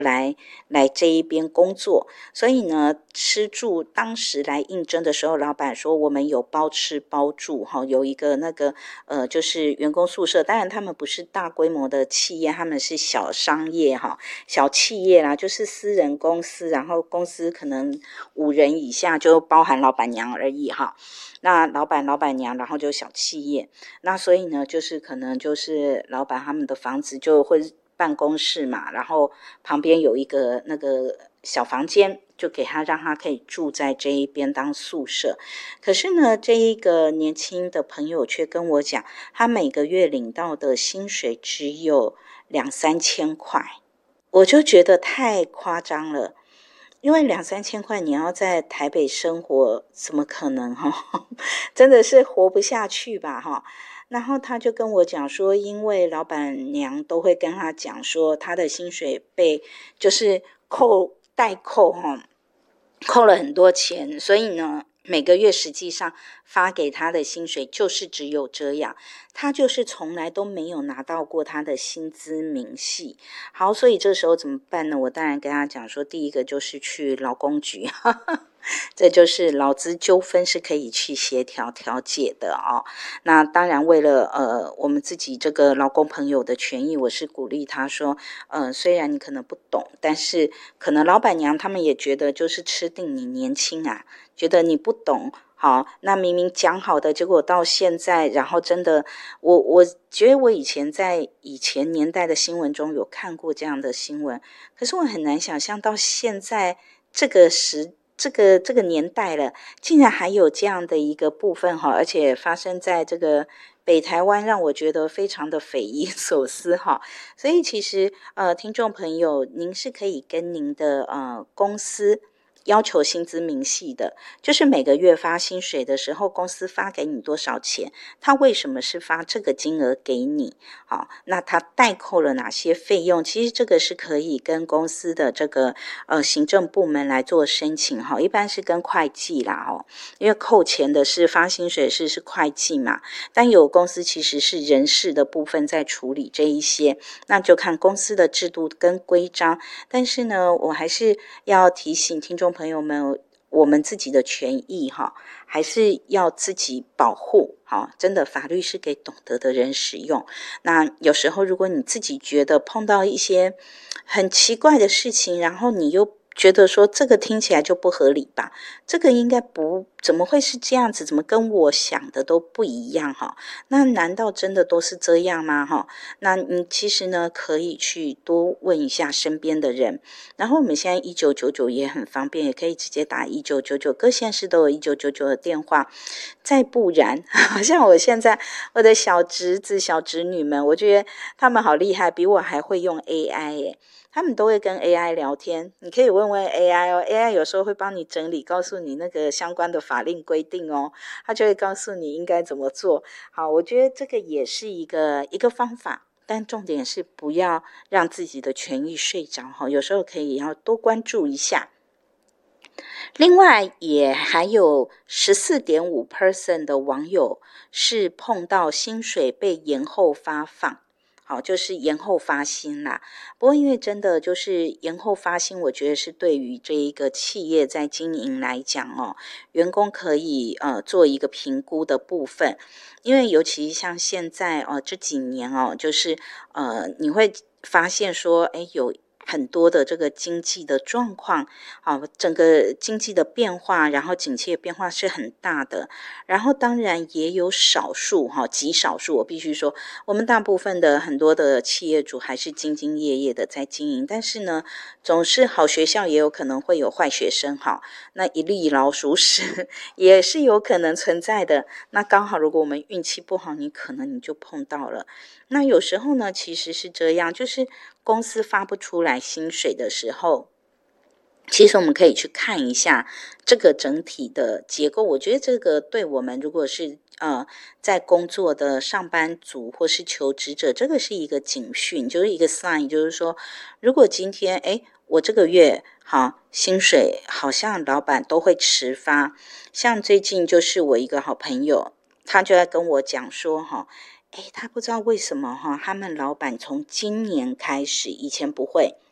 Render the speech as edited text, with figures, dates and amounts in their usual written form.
来这一边工作。所以呢，吃住当时来应征的时候，老板说我们有包吃包住有一个那个就是员工宿舍。当然他们不是大规模的企业，他们是小商业小企业啦，就是私人公司，然后公司可能5人以下，就包含老板娘而已那老板老板娘，然后就小企业。那所以呢，就是可能就是老板他们的房子就会办公室嘛，然后旁边有一个那个小房间，就给他让他可以住在这一边当宿舍。可是呢，这一个年轻的朋友却跟我讲，他每个月领到的薪水只有2-3千块。我就觉得太夸张了，因为2-3千块你要在台北生活怎么可能真的是活不下去吧然后他就跟我讲说，因为老板娘都会跟他讲说他的薪水被就是代扣扣了很多钱，所以呢每个月实际上发给他的薪水就是只有这样，他就是从来都没有拿到过他的薪资明细。好，所以这时候怎么办呢？我当然跟他讲说，第一个就是去劳工局这就是劳资纠纷是可以去协调调解的那当然为了我们自己这个劳工朋友的权益，我是鼓励他说虽然你可能不懂，但是可能老板娘他们也觉得就是吃定你年轻觉得你不懂好，那明明讲好的，结果到现在，然后真的，我觉得我以前在以前年代的新闻中有看过这样的新闻，可是我很难想象到现在这个年代了，竟然还有这样的一个部分而且发生在这个北台湾，让我觉得非常的匪夷所思所以其实听众朋友，您是可以跟您的公司要求薪资明细的，就是每个月发薪水的时候，公司发给你多少钱，他为什么是发这个金额给你那他代扣了哪些费用，其实这个是可以跟公司的这个行政部门来做申请一般是跟会计啦因为扣钱的是发薪水是会计嘛，但有公司其实是人事的部分在处理这一些，那就看公司的制度跟规章。但是呢，我还是要提醒听众朋友们，我们自己的权益还是要自己保护真的法律是给懂得的人使用。那有时候如果你自己觉得碰到一些很奇怪的事情，然后你又觉得说这个听起来就不合理吧，这个应该不怎么会是这样子，怎么跟我想的都不一样那难道真的都是这样吗那你其实呢可以去多问一下身边的人，然后我们现在1999也很方便，也可以直接打1999，各县市都有1999的电话。再不然好像我现在我的小侄子小侄女们，我觉得他们好厉害，比我还会用 AI 耶，他们都会跟 AI 聊天，你可以问问 AI AI 有时候会帮你整理，告诉你那个相关的法令规定他就会告诉你应该怎么做。好，我觉得这个也是一个方法，但重点是不要让自己的权益睡着有时候可以要多关注一下。另外也还有 14.5% 的网友是碰到薪水被延后发放，好，就是延后发薪啦。不过因为真的就是延后发薪，我觉得是对于这一个企业在经营来讲员工可以做一个评估的部分。因为尤其像现在这几年就是你会发现说有很多的这个经济的状况整个经济的变化，然后景气的变化是很大的，然后当然也有少数极少数，我必须说我们大部分的很多的企业主还是兢兢业业的在经营，但是呢总是好学校也有可能会有坏学生那一粒老鼠屎也是有可能存在的，那刚好如果我们运气不好，你可能你就碰到了。那有时候呢其实是这样，就是公司发不出来薪水的时候，其实我们可以去看一下这个整体的结构，我觉得这个对我们如果是在工作的上班族或是求职者，这个是一个警讯，就是一个 sign， 就是说如果今天我这个月薪水好像老板都会迟发，像最近就是我一个好朋友，他就在跟我讲说他不知道为什么他们老板从今年开始，以前不会，